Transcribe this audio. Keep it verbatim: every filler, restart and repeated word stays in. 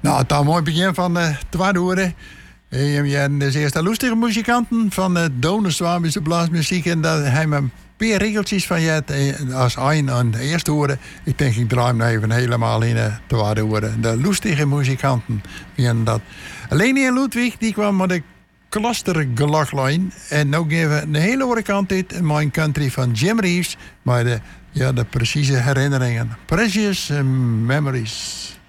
Nou, het is een mooi begin van de tweede uur. Je hebt de eerste lustige muzikanten van de Donauwswamische blasmuziek. En daar hebben we een paar regeltjes van je als een aan de eerste uur. Ik denk, ik draai hem even helemaal in de tweede uur. De lustige muzikanten. Dat. Leni en Ludwig, die kwam met de Klostergelaglijn. En nu geven we een hele andere kant uit. Mijn country van Jim Reeves. Maar de, ja, de precieze herinneringen. Precious Memories.